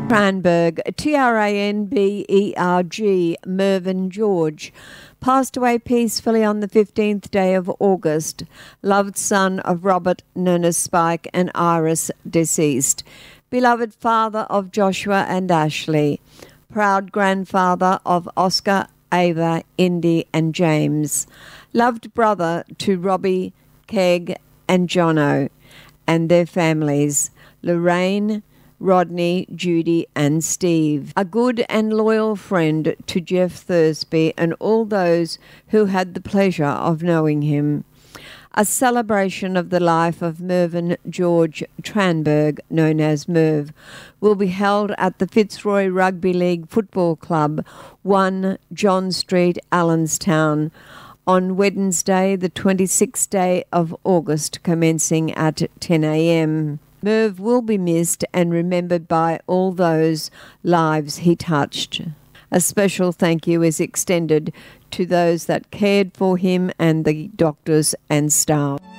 Tranberg, Tranberg, Mervyn George, passed away peacefully on the 15th day of August, loved son of Robert, known as Spike, and Iris, deceased, beloved father of Joshua and Ashley, proud grandfather of Oscar, Ava, Indy, and James, loved brother to Robbie, Keg, and Jono, and their families, Lorraine, Rodney, Judy, and Steve. A good and loyal friend to Jeff Thursby and all those who had the pleasure of knowing him. A celebration of the life of Mervyn George Tranberg, known as Merv, will be held at the Fitzroy Rugby League Football Club, 1 John Street, Allenstown, on Wednesday, the 26th day of August, commencing at 10 a.m. Merv will be missed and remembered by all those lives he touched. A special thank you is extended to those that cared for him and the doctors and staff.